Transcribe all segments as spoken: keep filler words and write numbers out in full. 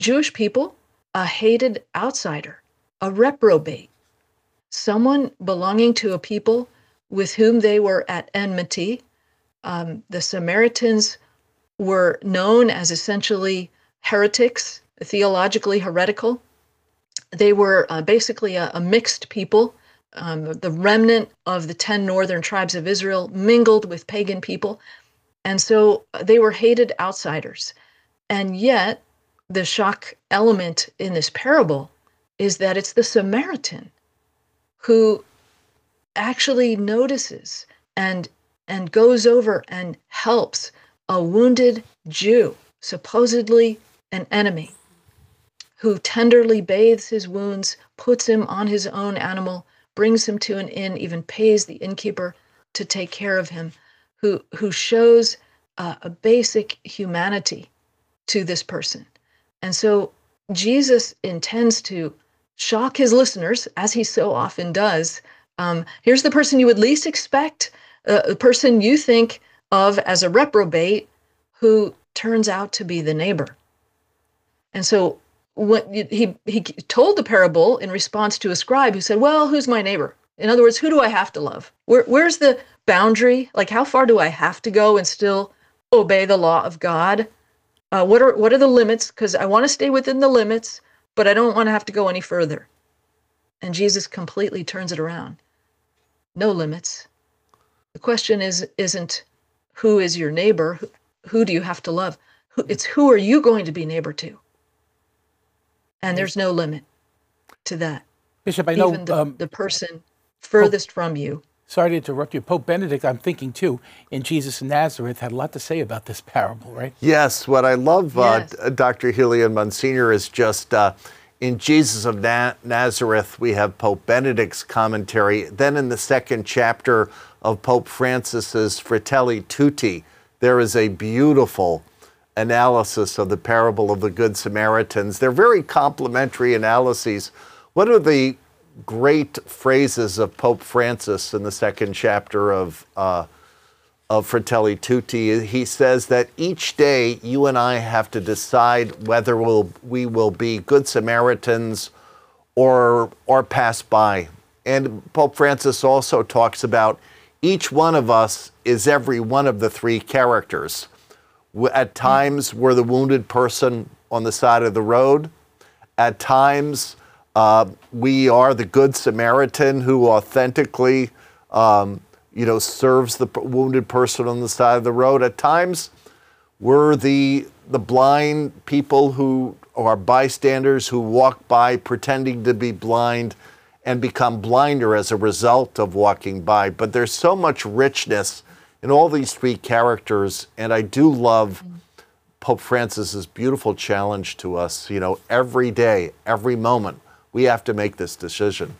Jewish people, a hated outsider, a reprobate, someone belonging to a people with whom they were at enmity. Um, the Samaritans were known as essentially heretics, theologically heretical. They were uh, basically a, a mixed people. Um, the remnant of the ten northern tribes of Israel mingled with pagan people. And so they were hated outsiders. And yet, the shock element in this parable is that it's the Samaritan who actually notices and and goes over and helps a wounded Jew, supposedly an enemy, who tenderly bathes his wounds, puts him on his own animal, brings him to an inn, even pays the innkeeper to take care of him, who who shows uh, a basic humanity to this person. And so Jesus intends to shock his listeners, as he so often does. Um, here's the person you would least expect, uh, the person you think of as a reprobate, who turns out to be the neighbor. And so what he he told the parable in response to a scribe who said, well, who's my neighbor? In other words, who do I have to love? Where, where's the boundary? Like, how far do I have to go and still obey the law of God? Uh, what are what are the limits? Because I want to stay within the limits, but I don't want to have to go any further. And Jesus completely turns it around. No limits. The question is, isn't who is your neighbor? Who, who do you have to love? Who, it's who are you going to be neighbor to? And there's no limit to that. Bishop, I know Even the, um, the person furthest Pope, from you. Sorry to interrupt you. Pope Benedict, I'm thinking too, in Jesus of Nazareth, had a lot to say about this parable, right? Yes. What I love, yes. uh, Doctor Healy and Monsignor, is just uh, in Jesus of Na- Nazareth, we have Pope Benedict's commentary. Then in the second chapter of Pope Francis's Fratelli Tutti, there is a beautiful analysis of the parable of the Good Samaritans. They're very complementary analyses. One of the great phrases of Pope Francis in the second chapter of uh, of Fratelli Tutti, he says that each day you and I have to decide whether we'll, we will be Good Samaritans or or pass by. And Pope Francis also talks about each one of us is every one of the three characters. At times, we're the wounded person on the side of the road. At times, uh, we are the Good Samaritan who authentically, um, you know, serves the wounded person on the side of the road. At times, we're the the blind people who are bystanders who walk by pretending to be blind and become blinder as a result of walking by. But there's so much richness in all these three characters, and I do love Pope Francis's beautiful challenge to us. You know, every day, every moment, we have to make this decision.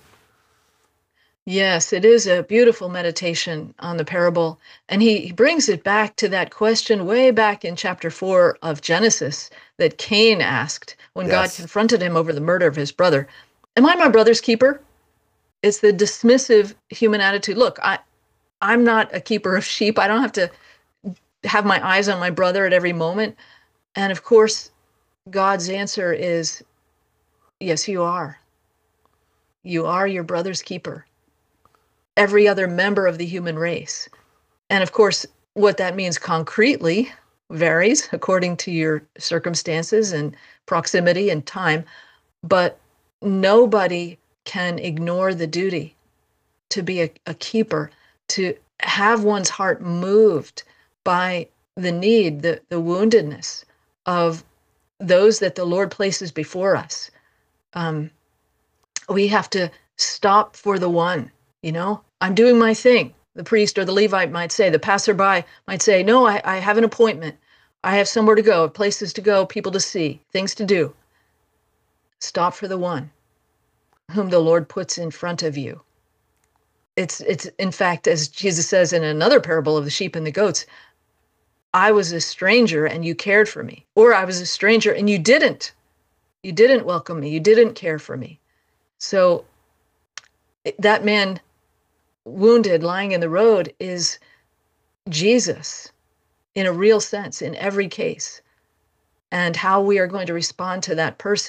Yes, it is a beautiful meditation on the parable, and he, he brings it back to that question way back in chapter four of Genesis that Cain asked when Yes. God confronted him over the murder of his brother. Am I my brother's keeper? It's the dismissive human attitude. Look, I, I'm not a keeper of sheep. I don't have to have my eyes on my brother at every moment. And of course, God's answer is, yes, you are. You are your brother's keeper. Every other member of the human race. And of course, what that means concretely varies according to your circumstances and proximity and time. But nobody can ignore the duty to be a, a keeper, to have one's heart moved by the need, the, the woundedness of those that the Lord places before us. Um, we have to stop for the one, you know, I'm doing my thing. The priest or the Levite might say, the passerby might say, no, I, I have an appointment. I have somewhere to go, places to go, people to see, things to do. Stop for the one whom the Lord puts in front of you. It's, it's in fact, as Jesus says in another parable of the sheep and the goats, I was a stranger and you cared for me. Or I was a stranger and you didn't. You didn't welcome me. You didn't care for me. So that man wounded lying in the road is Jesus in a real sense in every case. and how we are going to respond to that person.